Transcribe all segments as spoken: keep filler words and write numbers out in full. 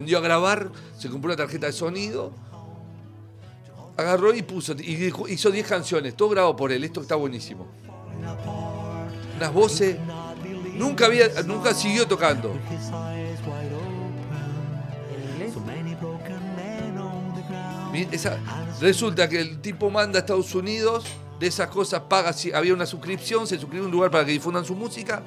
aprendió a grabar, se compró una tarjeta de sonido, agarró y puso, y dijo, hizo diez canciones, todo grabado por él, esto está buenísimo. Unas voces, nunca había, nunca siguió tocando. Esa, resulta que el tipo manda a Estados Unidos, de esas cosas paga, si había una suscripción, se suscribe a un lugar para que difundan su música.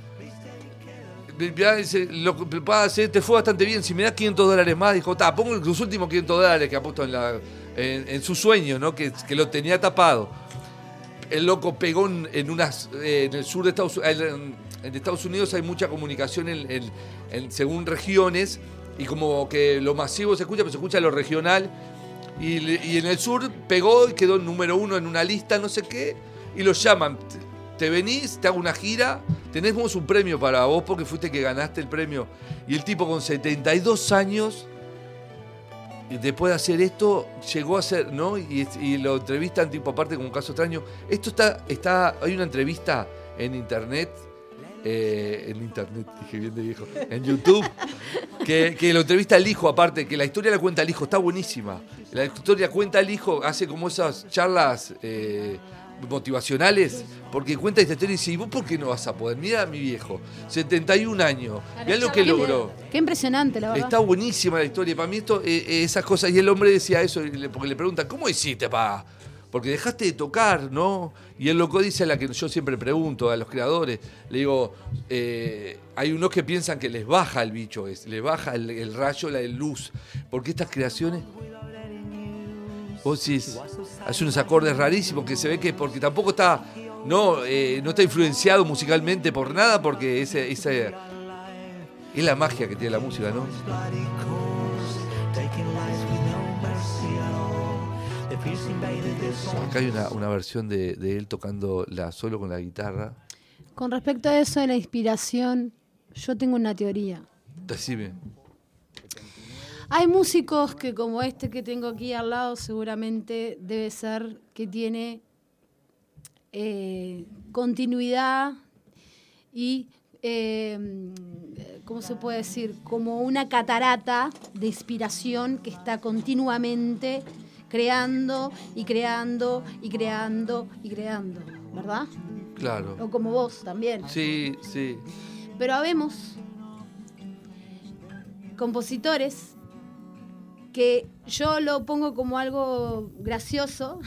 Lo que paga hacer, te fue bastante bien, si me das quinientos dólares más, dijo, ta, pongo los últimos quinientos dólares que ha puesto en, la, en, en su sueño, ¿no? que, que lo tenía tapado. El loco pegó en, en, unas, en el sur de Estados Unidos, en, en Estados Unidos hay mucha comunicación en, en, en, según regiones, y como que lo masivo se escucha, pero se escucha lo regional. Y, y en el sur pegó y quedó número uno en una lista, no sé qué, y lo llaman. Te venís, te hago una gira, tenemos un premio para vos porque fuiste que ganaste el premio. Y el tipo con setenta y dos años, después de hacer esto, llegó a ser, ¿no? Y, y lo entrevistan tipo aparte como un caso extraño. Esto está, está, hay una entrevista en internet, eh, en internet, dije bien de viejo, en YouTube, que, que lo entrevista el hijo aparte, que la historia la cuenta el hijo, está buenísima. La historia cuenta el hijo, hace como esas charlas eh, motivacionales, porque cuenta esta historia y dice, ¿y vos por qué no vas a poder? Mira a mi viejo, setenta y un años, mirá lo que logró. Qué impresionante, la verdad. Está buenísima la historia, para mí esto, eh, esas cosas, y el hombre decía eso, porque le preguntan, ¿cómo hiciste, pa? Porque dejaste de tocar, ¿no? Y el loco dice, a la que yo siempre pregunto a los creadores, le digo, eh, hay unos que piensan que les baja el bicho, es, les baja el, el rayo, la luz, porque estas creaciones, vos decís, hace unos acordes rarísimos que se ve que, porque tampoco está, no, eh, no está influenciado musicalmente por nada, porque ese, ese, es la magia que tiene la música, ¿no? Acá hay una, una versión de, de él tocando la solo con la guitarra. Con respecto a eso de la inspiración, yo tengo una teoría. Decime. Hay músicos que como este que tengo aquí al lado seguramente debe ser que tiene eh, continuidad y, eh, ¿cómo se puede decir? Como una catarata de inspiración que está continuamente creando y creando y creando y creando, ¿verdad? Claro. O como vos también. Sí, sí. Pero habemos compositores que yo lo pongo como algo gracioso.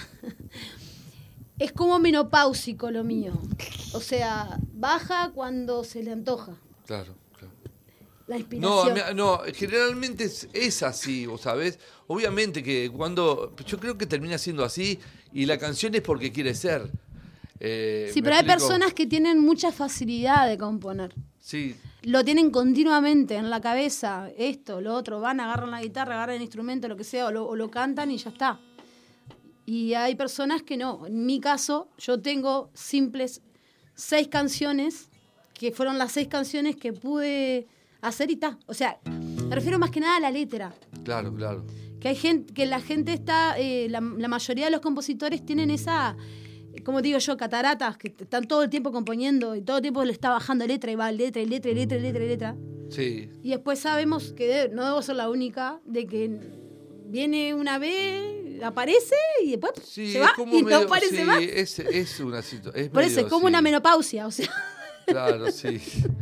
Es como menopáusico lo mío. O sea, baja cuando se le antoja. Claro, claro. La inspiración. No, no, generalmente es, es así, vos sabés. Obviamente que cuando... Yo creo que termina siendo así y la canción es porque quiere ser. Eh, sí, pero hay explico? personas que tienen mucha facilidad de componer. Sí. Lo tienen continuamente en la cabeza, esto, lo otro, van, agarran la guitarra, agarran el instrumento, lo que sea, o lo, o lo cantan y ya está. Y hay personas que no. En mi caso, yo tengo simples seis canciones, que fueron las seis canciones que pude hacer y está. O sea, me refiero más que nada a la letra. Claro, claro. Que hay gente, que la gente está, eh, la, la mayoría de los compositores tienen esa... como digo yo, cataratas, que están todo el tiempo componiendo y todo el tiempo le está bajando letra y va letra y letra y letra y letra y letra. Sí. Y después sabemos que de, no debo ser la única, de que viene una vez, aparece y después sí, se va y medio, no aparece sí, más. Es, es una situación. Por eso es como sí. una menopausia, o sea. Claro, sí.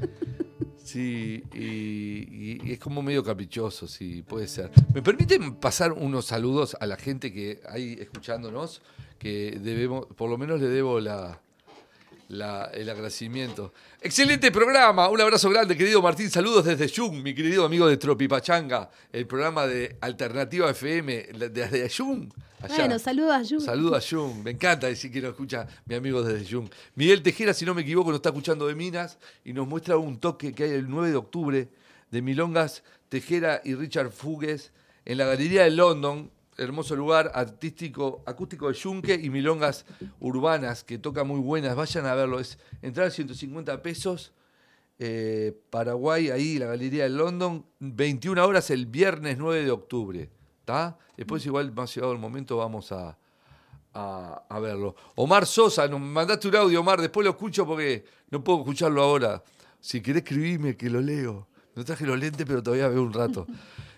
Sí, y, y, y es como medio caprichoso, sí, puede ser. ¿Me permiten pasar unos saludos a la gente que hay escuchándonos? Que debemos, por lo menos le debo la, la, el agradecimiento. Excelente programa, un abrazo grande, querido Martín, saludos desde Jung, mi querido amigo de Tropipachanga, el programa de Alternativa F M desde Jung. Allá. Bueno, saludos a Jung. Saludos a Jung, me encanta decir que nos escucha mi amigo desde Jung. Miguel Tejera, si no me equivoco, nos está escuchando de Minas y nos muestra un toque que hay el nueve de octubre de Milongas Tejera y Richard Fugues en la Galería de London. Hermoso lugar artístico, acústico de yunque y milongas urbanas que toca muy buenas. Vayan a verlo. Es entrar ciento cincuenta pesos. Eh, Paraguay, ahí, la Galería de London. veintiuna horas el viernes nueve de octubre. ¿Está? Después, igual, más llegado el momento, vamos a, a, a verlo. Omar Sosa, nos mandaste un audio, Omar. Después lo escucho porque no puedo escucharlo ahora. Si querés escribirme, que lo leo. No traje los lentes, pero todavía veo un rato.